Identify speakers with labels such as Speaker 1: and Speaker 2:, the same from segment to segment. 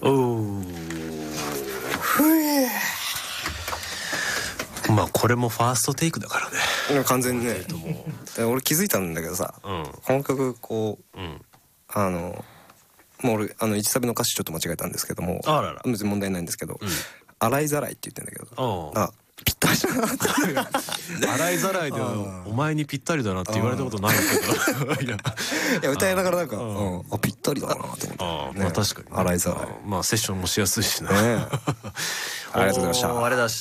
Speaker 1: おまあこれもファーストテイクだからね。
Speaker 2: 完全にね。俺気づいたんだけどさ、この曲こう、もう俺1サビの歌詞ちょっと間違えたんですけども、別に問題ないんですけど、洗いざらいって言ってんだけど、ぴったりだなって
Speaker 1: 洗いざらいでお前にぴったりだなって言われたことないけどいや
Speaker 2: 歌いながらなんかぴったりだなと思って。
Speaker 1: まあ確かに
Speaker 2: 洗いざらい、
Speaker 1: まあセッションもしやすいしね。
Speaker 2: ありがとうございました。
Speaker 1: ありがとうございました。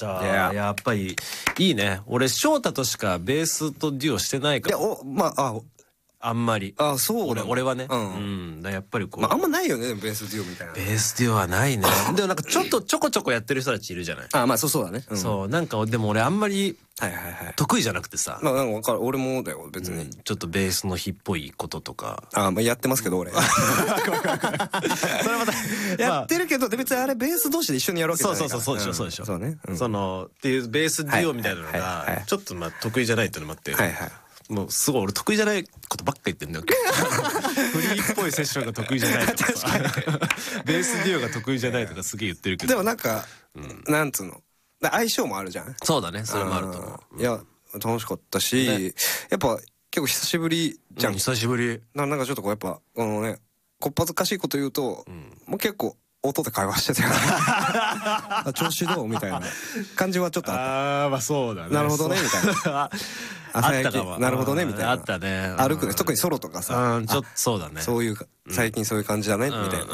Speaker 1: やっぱりいいね。俺翔太としかベースとデュオしてないから。
Speaker 2: まあ
Speaker 1: あんまり。
Speaker 2: そう
Speaker 1: 俺はね。やっぱりこう。
Speaker 2: あんまないよね、ベースデュオみたいな。
Speaker 1: ベースデュオはないね。でもなんかちょこちょこやってる人たちいるじゃない。
Speaker 2: まあそうだね。
Speaker 1: そうなんかでも俺あんまり得意じゃなくてさ。
Speaker 2: まあなんか分かる。俺もだよ別に。
Speaker 1: ちょっとベースの日っぽいこととか。
Speaker 2: まあやってますけど俺。それまたやってるけど別にあれベース同士で一緒にやるわけじゃないから。
Speaker 1: そうでしょ。
Speaker 2: そうね。
Speaker 1: そのっていうベースデュオみたいなのがちょっとまあ得意じゃないってのもあって。もうすごい俺得意じゃないことばっか言ってんだよ。フリーっぽいセッションが得意じゃないとかさ、ベースデュオが得意じゃないとかすげえ言ってるけど、
Speaker 2: でもなんかなんつうの相性もあるじゃん。
Speaker 1: そうだね、それもあると思う。
Speaker 2: いや楽しかったし、やっぱ結構久しぶりじゃん。
Speaker 1: 久しぶり。
Speaker 2: なんかちょっとこうやっぱこのね、こっぱずかしいこと言うともう結構音で会話してたよね。調子どうみたいな感じはちょっとあった。
Speaker 1: まあそうだね。
Speaker 2: なるほどねみたいな。
Speaker 1: あったかも。
Speaker 2: なるほどねみたいな。
Speaker 1: あったね。
Speaker 2: 歩くね、特にソロとかさ。
Speaker 1: ちょっとそうだね。
Speaker 2: そういう最近そういう感じだねみたいな。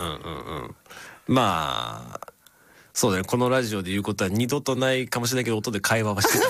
Speaker 1: まあそうだね。このラジオで言うことは二度とないかもしれないけど、音で会話はして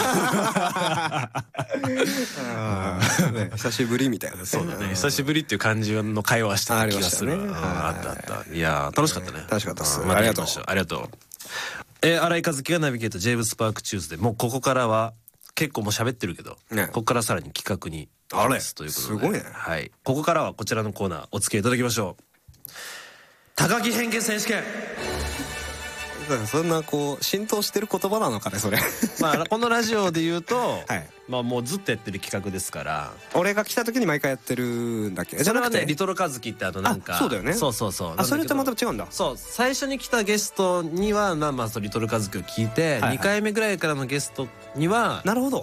Speaker 2: た。久しぶりみたいな。
Speaker 1: そうだね。久しぶりっていう感じの会話はしてた気がする。あった。いや楽しかったね。
Speaker 2: 楽しかったです。
Speaker 1: ありがとう。ありがとう。新井和樹がナビゲートジェームスパークチューズで、もうここからは結構もう喋ってるけど、ここからさらに企画に
Speaker 2: あれ
Speaker 1: ということで、
Speaker 2: すごいね。
Speaker 1: はい。ここからはこちらのコーナーお付き合いいただきましょう。高木偏見選手権。
Speaker 2: そんなこう浸透してる言葉なのかねそれ。
Speaker 1: まあこのラジオで言うと、まあもうずっとやってる企画ですから。
Speaker 2: 俺が来た時に毎回やってるんだっけ。
Speaker 1: それはね、リトルカズキってなんか。
Speaker 2: そうだよね。
Speaker 1: そう。
Speaker 2: それとまた違うんだ。
Speaker 1: そう、最初に来たゲストにはまあリトルカズキを聞いて、2回目ぐらいからのゲストには、
Speaker 2: なるほど。